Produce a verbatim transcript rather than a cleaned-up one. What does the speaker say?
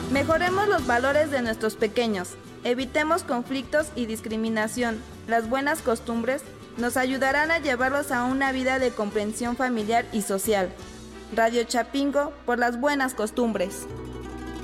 Mejoremos los valores de nuestros pequeños, evitemos conflictos y discriminación. Las buenas costumbres nos ayudarán a llevarlos a una vida de comprensión familiar y social. Radio Chapingo por las buenas costumbres.